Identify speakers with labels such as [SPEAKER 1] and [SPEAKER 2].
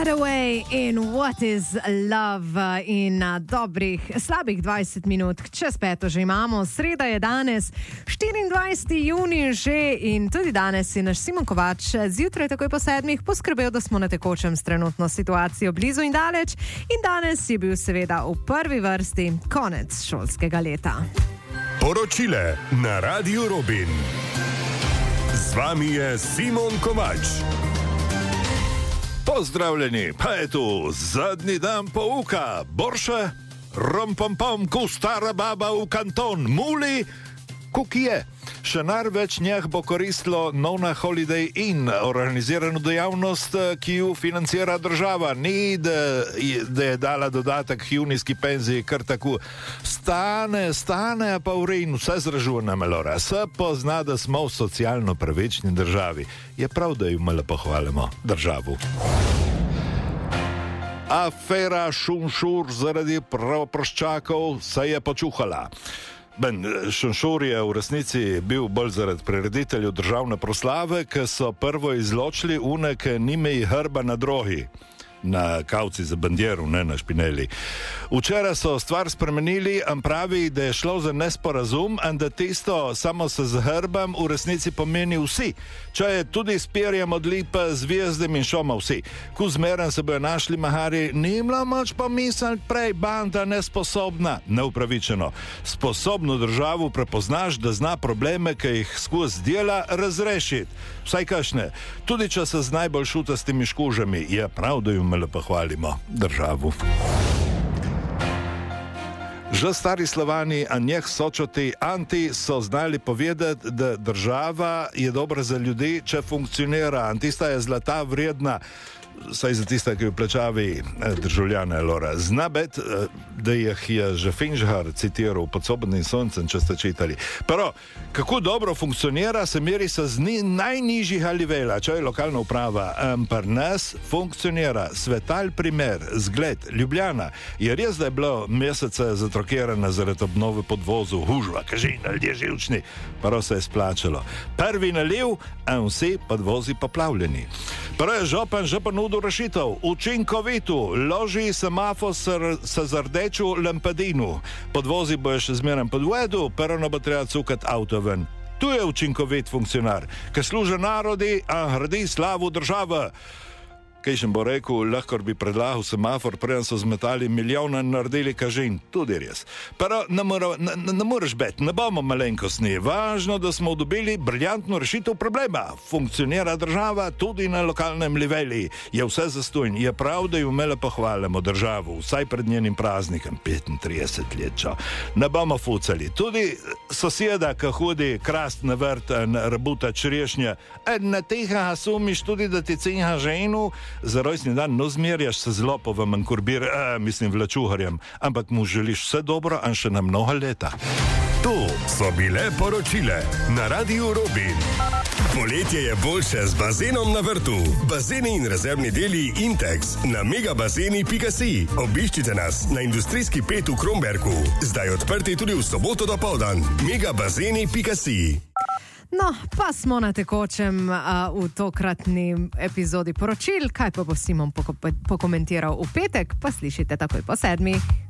[SPEAKER 1] Hathaway in What is Love in slabih 20 minut čez 5 že imamo. Sreda je danes, 24. junij že in tudi danes je naš Simon Kovač zjutraj takoj po 7 poskrbel, da smo na tekočem s trenutno situacijo blizu in daleč in danes je bil seveda v prvi vrsti konec šolskega leta.
[SPEAKER 2] Poročile na Radiu Robin. Z vami je Simon Kovač. Pozdravljeni, pa je tu zadnji dan pouka. Borše, rompompom, ko stara baba v kanton, muli, kuki je. Še največ njih bo koristilo Nona Holiday Inn, organizirano dejavnost, ki jo financira država. Ni, da je dala dodatek junijski penziji, kar tako. Stane, pa v redu, vse zražuje na melora. Se pozna, da smo v socialno pravični državi. Je prav, da jo malo pohvalimo državu. Afera Šunšur zaradi pravoproščakov se je počuhala. Šunšur je v resnici bil bolj zaradi prirediteljev državne proslave, ki so prvo izločili unek nimeji hrba na drogi, na kavci za bandjeru, ne na špineli. Včeraj so stvar spremenili in pravi, da je šlo za nesporazum in da tisto samo se z hrbom v resnici pomeni vsi. Če je tudi s perjem od lipe, zvezdem in šoma vsi. Ko zmeren se bojo našli mahari, ni imela moč pomisliti prej, banda nesposobna, neupravičeno. Sposobno državo prepoznaš, da zna probleme, ki jih skozi dela, razrešiti. Vsaj kašne. Tudi če se z najbolj šutastimi škužami, je prav, da jo malo pohvalimo državu. Že stari Slovani, a njeh sočoti anti, so znali povedati, da država je dobra za ljudi, če funkcionira. In tista je zlata vredna, saj za tista, ki jo plačavi državljane. Zna bet, da jih je že Finžhar citiral pod Svobodnim soncem, če ste čitali. Pero, kako dobro funkcionira, se meri se z najnižjih alivela, če je lokalna uprava. Pri nas funkcionira svetal primer, zgled, Ljubljana. Je res, da je bilo mesece zatrokirana zaradi obnove podvozu, hužva, kažin, ljudje živčni, pero se je splačalo. Prvi naliv, a vsi podvozi poplavljeni. Pero je župan že ponudil rešitev, učinkovitu, loži semafor se z rdečo lampadinu. Podvozi bojo še zmeraj pod vodu, pero ne bo treba cukati avto ven. Tu je učinkovit funkcionar, ki služi narodi, a hrdi slavu države. Kaj še bo rekel, lahko bi predlagal semafor, preden so zmetali milijone in naredili kažin, tudi res. Pero ne moreš biti, ne bomo malenkostni. Važno, da smo dobili briljantno rešitev problema. Funkcionira država tudi na lokalnem liveli. Je vse zastojn. Je prav, da jo imele pohvalimo državu, vsaj pred njenim praznikom, 35 let čo. Ne bomo fucali. Tudi soseda, ki hodi krast na vrt in rabuta črešnje, na teha sumiš tudi, da ti cenja ženu, za rojstni dan no zmerjaš se z lopovom in vlačuharjem, ampak mu želiš vse dobro in še na mnoga leta.
[SPEAKER 3] To so bile poročile na Radiu Robin. Poletje je boljše z bazenom na vrtu. Bazeni in rezervni deli Intex na megabazeni.si. Obiščite nas na industrijski 5 v Kromberku. Zdaj odprti tudi v soboto dopoldan. megabazeni.si.
[SPEAKER 1] No, pa smo na tekočem v tokratni epizodi poročil. Kaj pa bo Simon pokomentiral v petek, pa slišite takoj po 7.